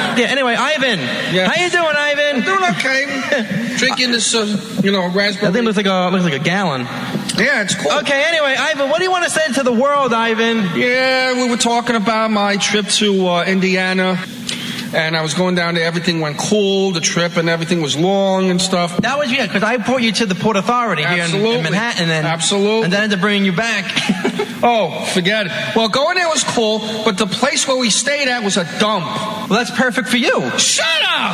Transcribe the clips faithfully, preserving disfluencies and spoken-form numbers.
Yeah, anyway, Ivan. Yeah. How you doing, Ivan? I'm doing okay. Drinking this, uh, you know, raspberry. That thing looks like a, looks like a gallon. Yeah, it's cool. Okay, anyway, Ivan, what do you want to say to the world, Ivan? Yeah, we were talking about my trip to uh, Indiana. And I was going down there, everything went cool, the trip and everything was long and stuff. That was, yeah, because I brought you to the Port Authority here in, in Manhattan. And, Absolutely. And then I had to bring you back. Oh, forget it. Well, going there was cool, but the place where we stayed at was a dump. Well, that's perfect for you. Shut up!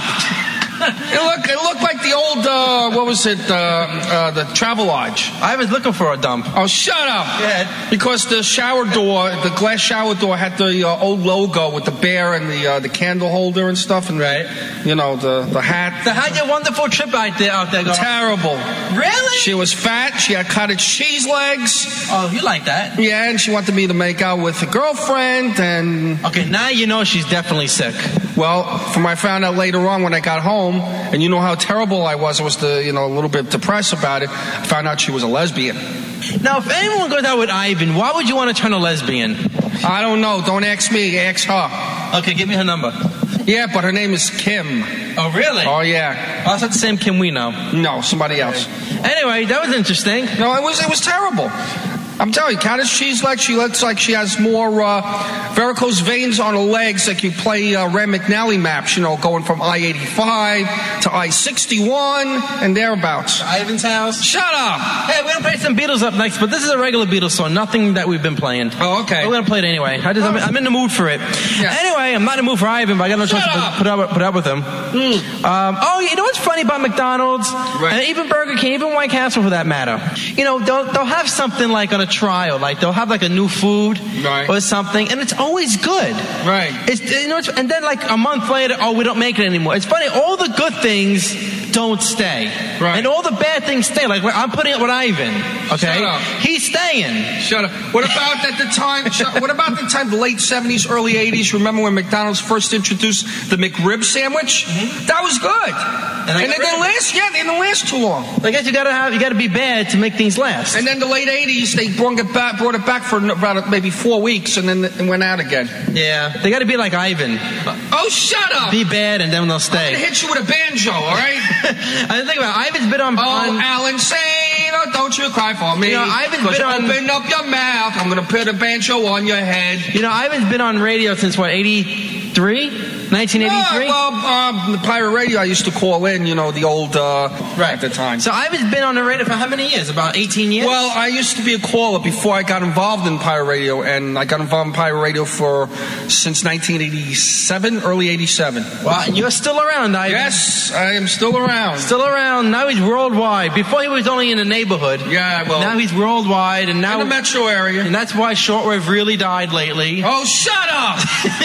It looked, it looked like the old, uh, what was it, uh, uh, the Travelodge. I was looking for a dump. Oh, shut up. Yeah. Because the shower door, the glass shower door had the uh, old logo with the bear and the uh, the candle holder and stuff. And, right. You know, the, the hat. So how'd your wonderful trip out there, out there go? Terrible. Really? She was fat. She had cottage cheese legs. Oh, you like that? Yeah, and she wanted me to make out with a girlfriend. And okay, now you know she's definitely sick. Well, from I found out later on when I got home, and you know how terrible I was. I was, the, you know, a little bit depressed about it. I found out she was a lesbian. Now, if anyone goes out with Ivan, why would you want to turn a lesbian? I don't know. Don't ask me. Ask her. Okay, give me her number. Yeah, but her name is Kim. Oh, really? Oh, yeah. Oh, that's not the same Kim we know. No, somebody else. Anyway, that was interesting. No, it was it was terrible. I'm telling you, cottage cheese legs, she looks like she has more uh, varicose veins on her legs, like you play uh, Rand McNally maps, you know, going from I eighty-five to I sixty-one and thereabouts. Ivan's house. Shut up! Hey, we're going to play some Beatles up next, but this is a regular Beatles song, nothing that we've been playing. Oh, okay. We're going to play it anyway. I just, I'm, I'm in the mood for it. Yeah. Anyway, I'm not in the mood for Ivan, but I got no Shut choice up. to put up, put up with him. Mm. Um, oh, you know what's funny about McDonald's? Right. And even Burger King, even White Castle for that matter. You know, they'll, they'll have something like on a trial, like they'll have like a new food right. or something, and it's always good. Right. It's, you know, it's, and then like a month later, oh, we don't make it anymore. It's funny, all the good things don't stay. Right. And all the bad things stay. Like I'm putting it with Ivan. Okay. Shut up. He's staying. Shut up. What about at the time? shut, what about the time, the late seventies, early eighties? Remember when McDonald's first introduced the McRib sandwich? Mm-hmm. That was good. And, and it didn't last. Yeah, they didn't last too long. I guess you gotta have, you gotta be bad to make things last. And then the late eighties, they brought it back, brought it back for about maybe four weeks, and then it went out again. Yeah, they gotta be like Ivan. Oh, shut up! Be bad, and then they'll stay. I'm gonna hit you with a banjo, all right? I think about it. Ivan's been on. Oh, on, Alan Sane, don't you cry for me. You know, Ivan's been on. Open up your mouth. I'm gonna put a banjo on your head. You know, Ivan's been on radio since what, eighty-three? nineteen eighty-three? Uh, well, um, the pirate radio I used to call in, you know, the old, uh, right at the time. So Ivan's been on the radio for how many years? About eighteen years? Well, I used to be a caller before I got involved in pirate radio, and I got involved in pirate radio for, since nineteen eighty-seven, early eighty-seven. Well, and you're still around, Ivan. Yes, I am still around. Still around. Now he's worldwide. Before he was only in the neighborhood. Yeah, well. Now he's worldwide, and now. In the metro area. And that's why shortwave really died lately. Oh, shut up!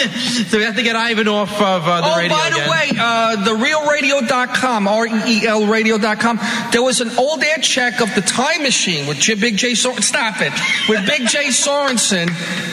So we have to get Ivan off of uh, the oh, radio by the again. way, uh, the real radio dot com, R E E L radio dot com, there was an old air check of the Time Machine with J- Big J Sorensen. Stop it. With Big J Sorensen.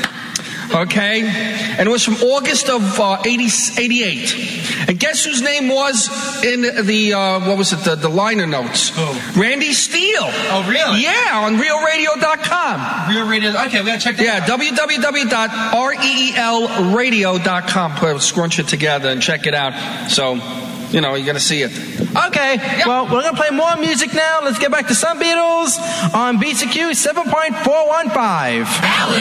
Okay? And it was from August of uh, eighty, eighty-eight. And guess whose name was in the, uh, what was it, the, the liner notes? Who? Randy Steele. Oh, really? Yeah, on real radio dot com. Real Radio. Okay, we gotta check that yeah, out. w w w dot r e e l radio dot com. Put scrunch it together and check it out. So, you know, you're going to see it. Okay, yep. Well, we're going to play more music now. Let's get back to some Beatles on B C Q seven point four one five.